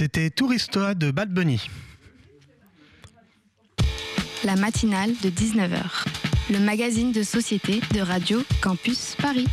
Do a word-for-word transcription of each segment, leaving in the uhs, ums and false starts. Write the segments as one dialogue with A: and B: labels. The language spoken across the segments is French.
A: C'était Touristoa de Bad Bunny.
B: La matinale de dix-neuf heures, le magazine de société de Radio Campus Paris.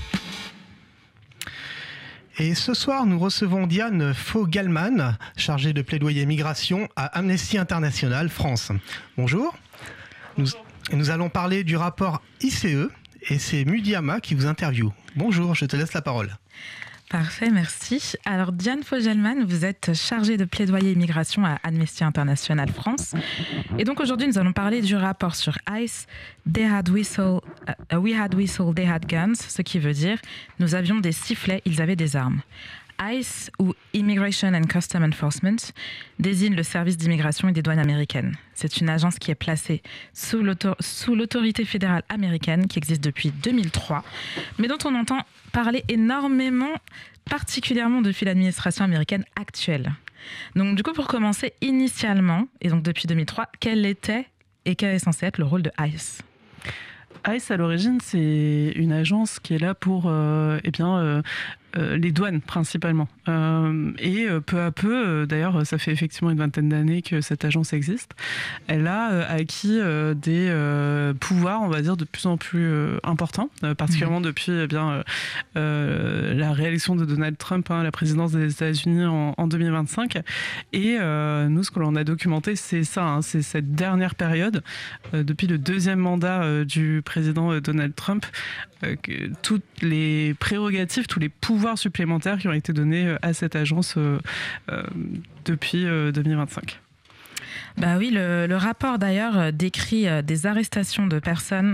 A: Et ce soir, nous recevons Diane Faux-Gallman, chargée de plaidoyer migration à Amnesty International France. Bonjour. Nous, nous allons parler du rapport I C E et c'est Mudiama qui vous interviewe. Bonjour, je te laisse la parole.
C: Parfait, merci. Alors, Diane Faux-Gallman, vous êtes chargée de plaidoyer immigration à Amnesty International France. Et donc, aujourd'hui, nous allons parler du rapport sur ICE, They had whistle, uh, We had whistle, They had guns, ce qui veut dire « Nous avions des sifflets, ils avaient des armes ». ICE, ou Immigration and Custom Enforcement, désigne le service d'immigration et des douanes américaines. C'est une agence qui est placée sous, l'autor- sous l'autorité fédérale américaine qui existe depuis deux mille trois, mais dont on entend parler énormément, particulièrement depuis l'administration américaine actuelle. Donc du coup, pour commencer, initialement, et donc depuis deux mille trois, quel était et quel est censé être le rôle de ICE ?
D: ICE, à l'origine, c'est une agence qui est là pour euh, eh bien, euh, euh, les douanes, principalement. Euh, et euh, peu à peu, euh, d'ailleurs, ça fait effectivement une vingtaine d'années que cette agence existe, elle a euh, acquis euh, des euh, pouvoirs, on va dire, de plus en plus euh, importants, euh, particulièrement mmh. depuis eh bien, euh, euh, la réélection de Donald Trump à hein, la présidence des États-Unis en, en deux mille vingt-cinq. Et euh, nous, ce que l'on a documenté, c'est ça, hein, c'est cette dernière période, euh, depuis le deuxième mandat euh, du président Donald Trump, euh, que toutes les prérogatives, tous les pouvoirs supplémentaires qui ont été donnés à cette agence euh, euh, depuis euh, deux mille vingt-cinq.
C: Bah oui, le, le rapport d'ailleurs décrit des arrestations de personnes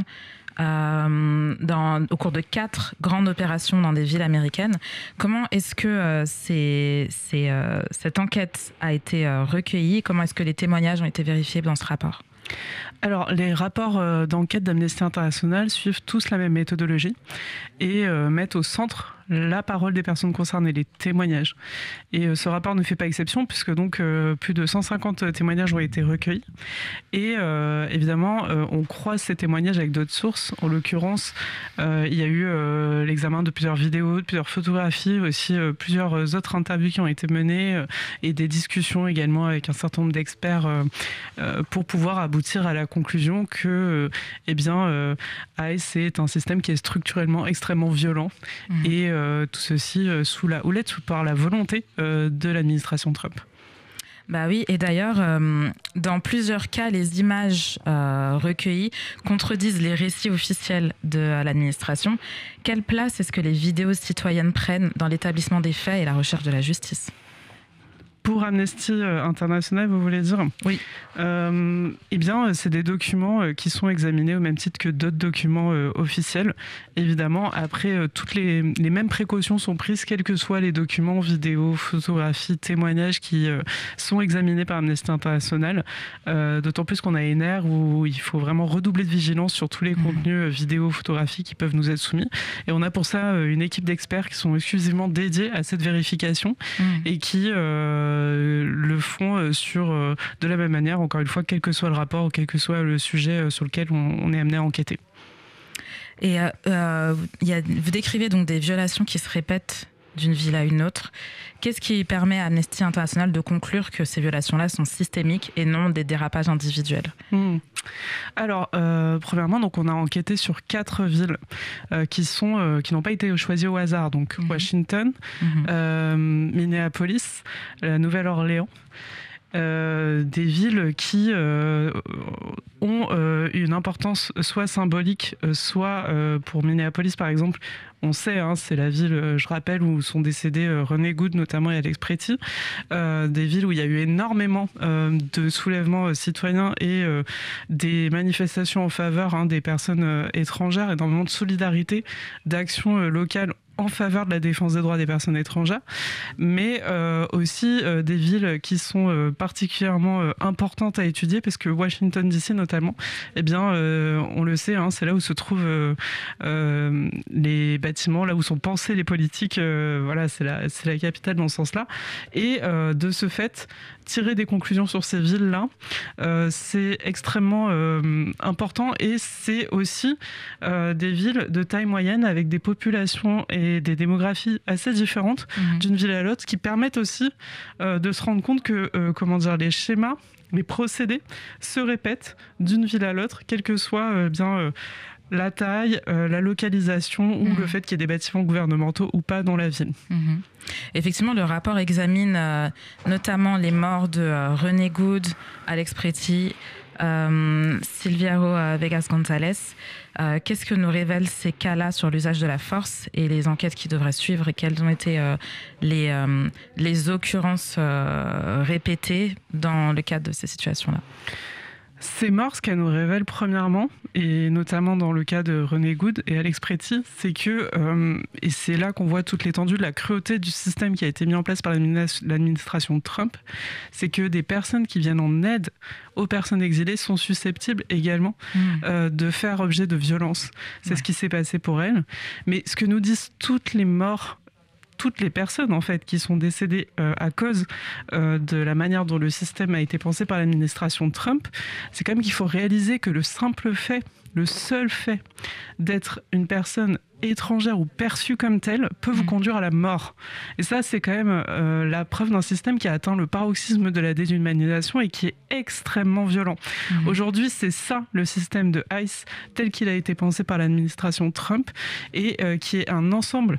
C: euh, dans, au cours de quatre grandes opérations dans des villes américaines. Comment est-ce que euh, c'est, c'est, euh, cette enquête a été euh, recueillie ? Comment est-ce que les témoignages ont été vérifiés dans ce rapport ?
D: Alors, les rapports euh, d'enquête d'Amnesty International suivent tous la même méthodologie et euh, mettent au centre la parole des personnes concernées, les témoignages. Et euh, ce rapport ne fait pas exception puisque donc euh, plus de cent cinquante témoignages ont été recueillis. Et euh, évidemment, euh, on croise ces témoignages avec d'autres sources. En l'occurrence, euh, il y a eu euh, l'examen de plusieurs vidéos, de plusieurs photographies, aussi euh, plusieurs autres interviews qui ont été menées euh, et des discussions également avec un certain nombre d'experts euh, euh, pour pouvoir aboutir à la conclusion que euh, eh bien, euh, ICE est un système qui est structurellement extrêmement violent mmh. et euh, tout ceci euh, sous la houlette, sous par la volonté euh, de l'administration Trump.
C: Bah oui, et d'ailleurs, euh, dans plusieurs cas, les images euh, recueillies contredisent les récits officiels de euh, l'administration. Quelle place est-ce que les vidéos citoyennes prennent dans l'établissement des faits et la recherche de la justice ?
D: Pour Amnesty International, vous voulez dire ?
C: Oui.
D: Euh, eh bien, c'est des documents qui sont examinés au même titre que d'autres documents euh, officiels. Évidemment, après, euh, toutes les, les mêmes précautions sont prises, quels que soient les documents, vidéos, photographies, témoignages qui euh, sont examinés par Amnesty International. Euh, d'autant plus qu'on a une ère où il faut vraiment redoubler de vigilance sur tous les mmh. contenus euh, vidéos, photographies qui peuvent nous être soumis. Et on a pour ça euh, une équipe d'experts qui sont exclusivement dédiés à cette vérification mmh. et qui... Euh, le font sur, de la même manière, encore une fois, quel que soit le rapport ou quel que soit le sujet sur lequel on, on est amené à enquêter.
C: Et euh, y a, vous décrivez donc des violations qui se répètent d'une ville à une autre. Qu'est-ce qui permet à Amnesty International de conclure que ces violations-là sont systémiques et non des dérapages individuels ?
D: mmh. Alors, euh, premièrement, donc on a enquêté sur quatre villes euh, qui sont euh, qui n'ont pas été choisies au hasard. Donc mmh. Washington, mmh. Euh, Minneapolis, la Nouvelle-Orléans. Euh, des villes qui euh, ont euh, une importance soit symbolique, soit euh, pour Minneapolis par exemple, on sait, hein, c'est la ville, je rappelle, où sont décédés euh, René Good notamment et Alex Pretty, euh, des villes où il y a eu énormément euh, de soulèvements euh, citoyens et euh, des manifestations en faveur hein, des personnes euh, étrangères, énormément de solidarité, d'actions euh, locales en faveur de la défense des droits des personnes étrangères, mais euh, aussi euh, des villes qui sont euh, particulièrement euh, importantes à étudier, parce que Washington D C notamment, eh bien, euh, on le sait, hein, c'est là où se trouvent euh, euh, les bâtiments, là où sont pensés les politiques, euh, voilà, c'est la, c'est la capitale dans ce sens-là, et euh, de ce fait, tirer des conclusions sur ces villes-là, euh, c'est extrêmement euh, important, et c'est aussi euh, des villes de taille moyenne avec des populations et et des démographies assez différentes mmh. d'une ville à l'autre, qui permettent aussi euh, de se rendre compte que euh, comment dire, les schémas, les procédés se répètent d'une ville à l'autre, quelle que soit euh, bien euh, la taille, euh, la localisation ou mmh. le fait qu'il y ait des bâtiments gouvernementaux ou pas dans la ville.
C: Mmh. Effectivement, le rapport examine euh, notamment les morts de euh, René Good, Alex Pretty, euh, Silviero euh, Vegas González. Euh, qu'est-ce que nous révèlent ces cas-là sur l'usage de la force et les enquêtes qui devraient suivre, et quelles ont été euh, les, euh, les occurrences euh, répétées dans le cadre de ces situations-là?
D: Ces morts, ce qu'elles nous révèlent premièrement, et notamment dans le cas de René Good et Alex Pretty, c'est que, euh, et c'est là qu'on voit toute l'étendue de la cruauté du système qui a été mis en place par l'administration Trump, c'est que des personnes qui viennent en aide aux personnes exilées sont susceptibles également mmh. euh, de faire objet de violence. C'est ouais. ce qui s'est passé pour elles. Mais ce que nous disent toutes les morts, toutes les personnes en fait qui sont décédées euh, à cause euh, de la manière dont le système a été pensé par l'administration Trump, c'est quand même qu'il faut réaliser que le simple fait, le seul fait d'être une personne étrangère ou perçue comme telle peut vous conduire à la mort. Et ça, c'est quand même euh, la preuve d'un système qui a atteint le paroxysme de la déshumanisation et qui est extrêmement violent. Mmh. Aujourd'hui, c'est ça le système de ICE tel qu'il a été pensé par l'administration Trump, et euh, qui est un ensemble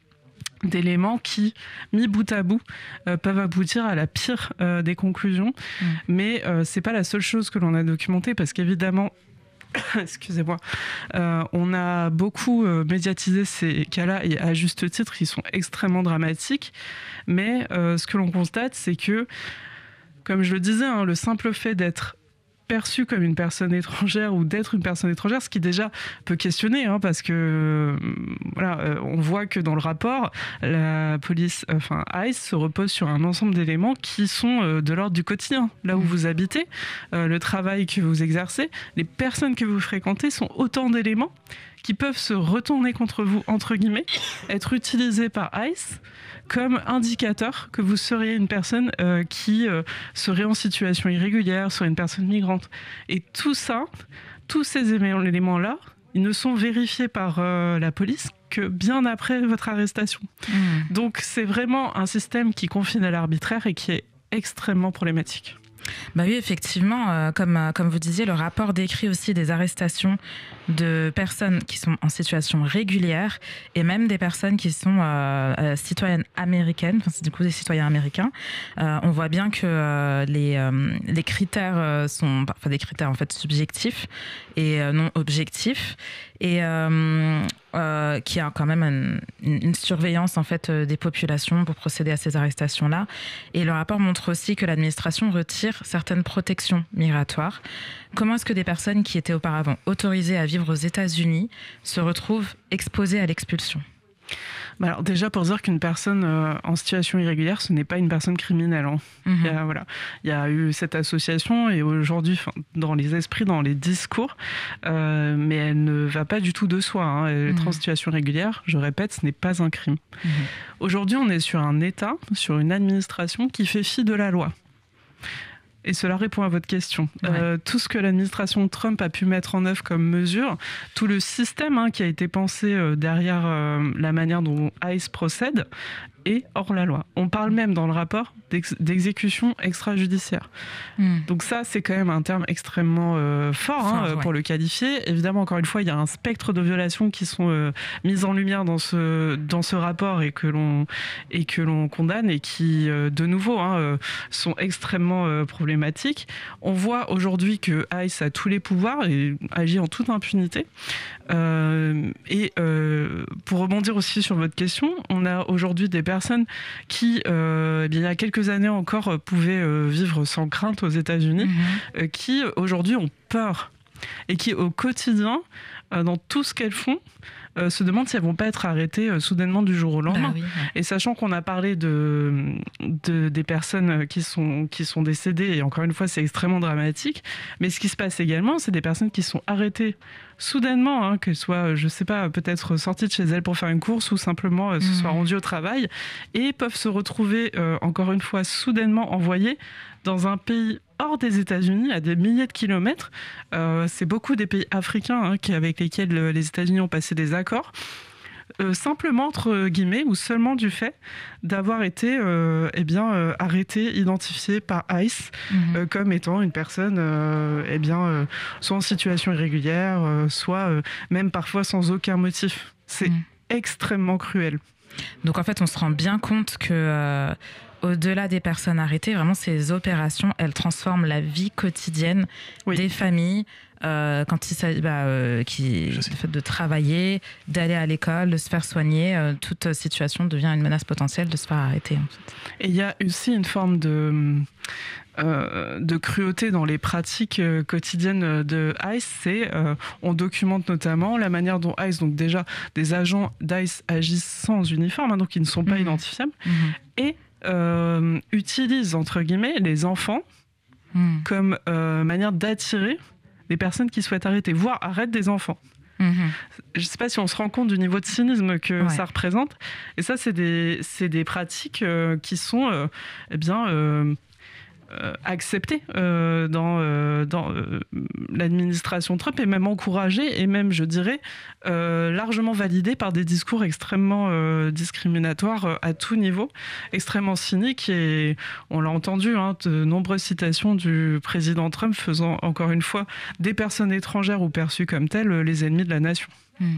D: d'éléments qui, mis bout à bout, euh, peuvent aboutir à la pire euh, des conclusions. Mmh. Mais euh, c'est pas la seule chose que l'on a documentée, parce qu'évidemment, excusez-moi, euh, on a beaucoup euh, médiatisé ces cas-là, et à juste titre, ils sont extrêmement dramatiques. Mais euh, ce que l'on constate, c'est que, comme je le disais, hein, le simple fait d'être perçu comme une personne étrangère ou d'être une personne étrangère, ce qui déjà peut questionner, hein, parce que euh, voilà, euh, on voit que dans le rapport, la police, euh, enfin ICE, se repose sur un ensemble d'éléments qui sont euh, de l'ordre du quotidien, là où vous habitez, euh, le travail que vous exercez, les personnes que vous fréquentez sont autant d'éléments qui peuvent se retourner contre vous, entre guillemets, être utilisés par ICE comme indicateur que vous seriez une personne euh, qui euh, serait en situation irrégulière, serait une personne migrante. Et tout ça, tous ces éléments-là, ils ne sont vérifiés par euh, la police que bien après votre arrestation. Mmh. Donc c'est vraiment un système qui confine à l'arbitraire et qui est extrêmement problématique.
C: Bah oui, effectivement, euh, comme, euh, comme vous disiez, le rapport décrit aussi des arrestations de personnes qui sont en situation régulière, et même des personnes qui sont euh, euh, citoyennes américaines, enfin c'est du coup des citoyens américains. Euh, on voit bien que euh, les, euh, les critères euh, sont enfin des critères en fait subjectifs et euh, non objectifs, et euh, euh, qui a quand même une, une surveillance en fait des populations pour procéder à ces arrestations-là. Et le rapport montre aussi que l'administration retire certaines protections migratoires. Comment est-ce que des personnes qui étaient auparavant autorisées à vivre aux États-Unis se retrouvent exposées à l'expulsion ?
D: Bah alors déjà, pour dire qu'une personne euh, en situation irrégulière, ce n'est pas une personne criminelle. Hein. Mmh. Il y a, voilà, il y a eu cette association, et aujourd'hui, dans les esprits, dans les discours, euh, mais elle ne va pas du tout de soi. Hein. Être mmh. en situation régulière, je répète, ce n'est pas un crime. Mmh. Aujourd'hui, on est sur un État, sur une administration qui fait fi de la loi. Et cela répond à votre question. Ouais. Euh, tout ce que l'administration Trump a pu mettre en œuvre comme mesure, tout le système hein, qui a été pensé euh, derrière euh, la manière dont ICE procède, est hors la loi. On parle même dans le rapport d'ex- d'exécution extrajudiciaire. Mm. Donc ça, c'est quand même un terme extrêmement euh, fort hein, ouais. pour le qualifier. Évidemment, encore une fois, il y a un spectre de violations qui sont euh, mises en lumière dans ce, dans ce rapport et que l'on, et que l'on condamne, et qui, euh, de nouveau, hein, euh, sont extrêmement euh, problématiques. On voit aujourd'hui que ICE a tous les pouvoirs et agit en toute impunité. Euh, et euh, pour rebondir aussi sur votre question, on a aujourd'hui des personnes qui, euh, il y a quelques années encore, pouvaient euh, vivre sans crainte aux États-Unis, mmh. euh, qui aujourd'hui ont peur et qui au quotidien, euh, dans tout ce qu'elles font, Euh, se demandent si elles vont pas être arrêtées euh, soudainement du jour au lendemain. Bah oui, ouais. Et sachant qu'on a parlé de, de des personnes qui sont qui sont décédées, et encore une fois c'est extrêmement dramatique, mais ce qui se passe également, c'est des personnes qui sont arrêtées soudainement, hein, qu'elles soient, je sais pas, peut-être sorties de chez elles pour faire une course, ou simplement euh, se mmh. soient rendues au travail, et peuvent se retrouver euh, encore une fois soudainement envoyées dans un pays hors des États-Unis, à des milliers de kilomètres. Euh, c'est beaucoup des pays africains hein, qui, avec lesquels les États-Unis ont passé des accords. euh, simplement, entre guillemets, ou seulement du fait d'avoir été euh, eh bien, euh, arrêté, identifié par ICE mmh. euh, comme étant une personne euh, eh bien, euh, soit en situation irrégulière, euh, soit euh, même parfois sans aucun motif. C'est mmh. extrêmement cruel.
C: Donc en fait, on se rend bien compte que euh, au-delà des personnes arrêtées, vraiment ces opérations, elles transforment la vie quotidienne oui. des familles. Euh, quand il s'agit bah, euh, qui, le fait de travailler, d'aller à l'école, de se faire soigner, euh, toute situation devient une menace potentielle de se faire arrêter. En fait.
D: Et il y a aussi une forme de, euh, de cruauté dans les pratiques euh, quotidiennes de ICE. C'est, euh, on documente notamment la manière dont ICE, donc déjà des agents d'ICE agissent sans uniforme, hein, donc ils ne sont pas mmh. identifiables, mmh. et euh, utilisent entre guillemets les enfants mmh. comme euh, manière d'attirer des personnes qui souhaitent arrêter, voire arrêtent des enfants. Mmh. Je ne sais pas si on se rend compte du niveau de cynisme que ouais. ça représente. Et ça, c'est des, c'est des pratiques euh, qui sont euh, eh bien, euh, euh, acceptées euh, dans, euh, dans euh, l'administration Trump et même encouragées et même, je dirais, euh, largement validées par des discours extrêmement euh, discriminatoires euh, à tout niveau, extrêmement cyniques. Et on l'a entendu, hein, de nombreuses citations du président Trump faisant encore une fois des personnes étrangères ou perçues comme telles les ennemis de la nation.
C: Mmh.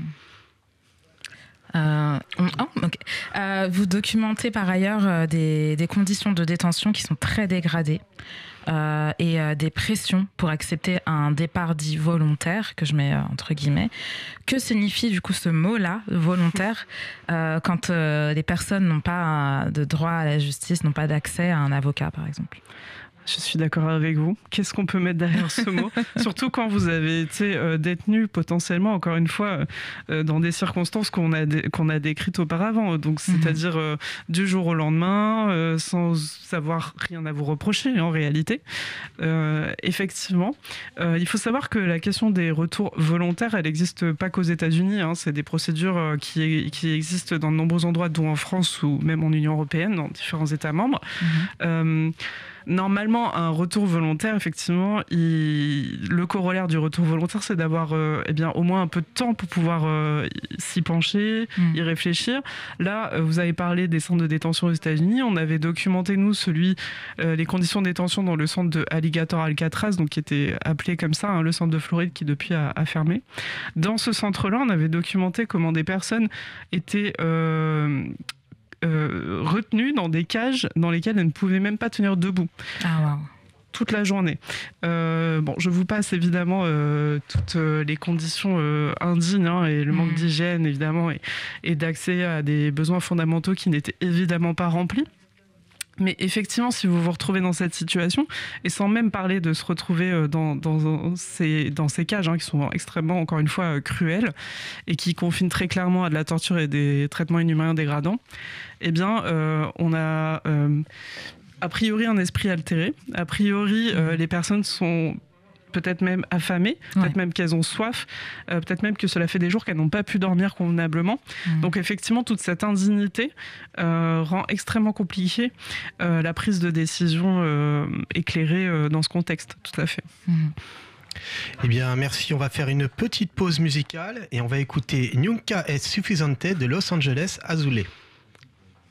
C: Euh, oh, okay. euh, vous documentez par ailleurs euh, des, des conditions de détention qui sont très dégradées euh, et euh, des pressions pour accepter un départ dit volontaire, que je mets euh, entre guillemets. Que signifie du coup ce mot-là, volontaire, euh, quand euh, les personnes n'ont pas euh, de droit à la justice, n'ont pas d'accès à un avocat par exemple ?
D: Je suis d'accord avec vous. Qu'est-ce qu'on peut mettre derrière ce mot ? Surtout quand vous avez été euh, détenu potentiellement, encore une fois, euh, dans des circonstances qu'on a, dé- qu'on a décrites auparavant. Donc, c'est-à-dire euh, du jour au lendemain, euh, sans savoir rien à vous reprocher en réalité. Euh, effectivement, euh, il faut savoir que la question des retours volontaires, elle n'existe pas qu'aux États-Unis. Hein. C'est des procédures euh, qui, qui existent dans de nombreux endroits, dont en France ou même en Union européenne, dans différents États membres. Mmh. Euh, Normalement, un retour volontaire, effectivement, il... le corollaire du retour volontaire, c'est d'avoir euh, eh bien, au moins un peu de temps pour pouvoir euh, s'y pencher, mmh. y réfléchir. Là, euh, vous avez parlé des centres de détention aux États-Unis. On avait documenté, nous, celui, euh, les conditions de détention dans le centre de Alligator Alcatraz, donc qui était appelé comme ça, hein, le centre de Floride, qui depuis a, a fermé. Dans ce centre-là, on avait documenté comment des personnes étaient... Euh, Euh, retenues dans des cages dans lesquelles elles ne pouvaient même pas tenir debout.
C: Ah, wow.
D: Toute la journée. Euh, bon, je vous passe évidemment euh, toutes euh, les conditions euh, indignes hein, et le manque mmh. d'hygiène évidemment et, et d'accès à des besoins fondamentaux qui n'étaient évidemment pas remplis. Mais effectivement, si vous vous retrouvez dans cette situation, et sans même parler de se retrouver dans, dans, ces, dans ces cages hein, qui sont extrêmement, encore une fois, cruelles et qui confinent très clairement à de la torture et des traitements inhumains dégradants, eh bien, euh, on a euh, a priori un esprit altéré. A priori, euh, les personnes sont... peut-être même affamées, ouais. peut-être même qu'elles ont soif, euh, peut-être même que cela fait des jours qu'elles n'ont pas pu dormir convenablement. Mmh. Donc effectivement, toute cette indignité euh, rend extrêmement compliquée euh, la prise de décision euh, éclairée euh, dans ce contexte, tout à fait.
A: Mmh. Eh bien, merci. On va faire une petite pause musicale et on va écouter Nunca es suficiente de Los Angeles Azules.